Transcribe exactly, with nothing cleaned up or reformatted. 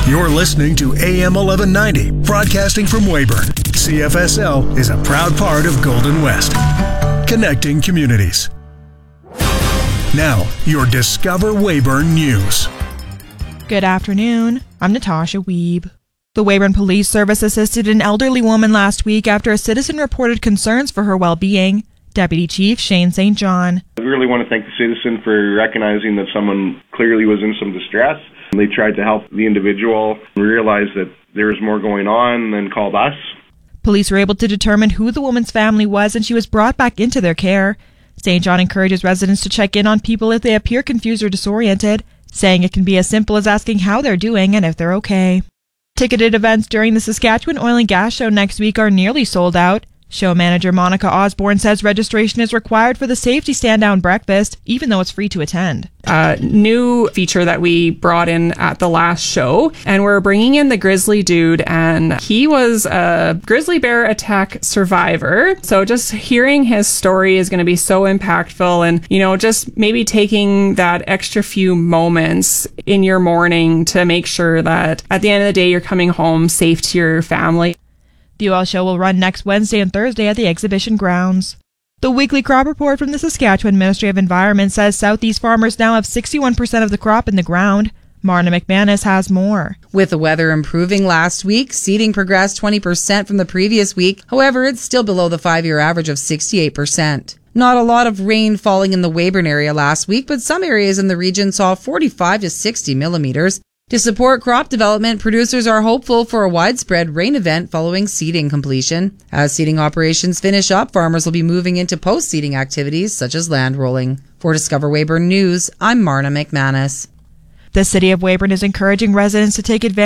You're listening to A M eleven ninety, broadcasting from Weyburn. C F S L is a proud part of Golden West, connecting communities. Now, your Discover Weyburn News. Good afternoon. I'm Natasha Wiebe. The Weyburn Police Service assisted an elderly woman last week after a citizen reported concerns for her well-being. Deputy Chief Shane Saint John. I really want to thank the citizen for recognizing that someone clearly was in some distress. They tried to help the individual and realized that there was more going on than called us. Police were able to determine who the woman's family was, and she was brought back into their care. Saint John encourages residents to check in on people if they appear confused or disoriented, saying it can be as simple as asking how they're doing and if they're okay. Ticketed events during the Saskatchewan Oil and Gas Show next week are nearly sold out. Show manager Monica Osborne says registration is required for the safety stand-down breakfast, even though it's free to attend. A new feature that we brought in at the last show, and we're bringing in the Grizzly Dude, and he was a grizzly bear attack survivor. So just hearing his story is going to be so impactful, and, you know, just maybe taking that extra few moments in your morning to make sure that at the end of the day, you're coming home safe to your family. The oil show will run next Wednesday and Thursday at the exhibition grounds. The weekly crop report from the Saskatchewan Ministry of Environment says Southeast farmers now have sixty-one percent of the crop in the ground. Marna McManus has more. With the weather improving last week, seeding progressed twenty percent from the previous week. However, it's still below the five-year average of sixty-eight percent. Not a lot of rain falling in the Weyburn area last week, but some areas in the region saw forty-five to sixty millimeters. To support crop development, producers are hopeful for a widespread rain event following seeding completion. As seeding operations finish up, farmers will be moving into post-seeding activities such as land rolling. For Discover Weyburn News, I'm Marna McManus. The City of Weyburn is encouraging residents to take advantage